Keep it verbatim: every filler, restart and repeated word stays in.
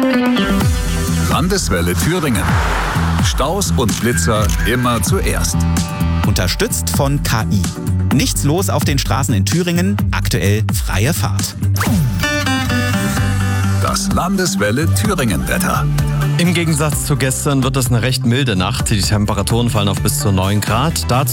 Landeswelle Thüringen. Staus und Blitzer immer zuerst. Unterstützt von K I. Nichts los auf den Straßen in Thüringen, aktuell freie Fahrt. Das Landeswelle Thüringen-Wetter. Im Gegensatz zu gestern wird es eine recht milde Nacht. Die Temperaturen fallen auf bis zu neun Grad. Dazu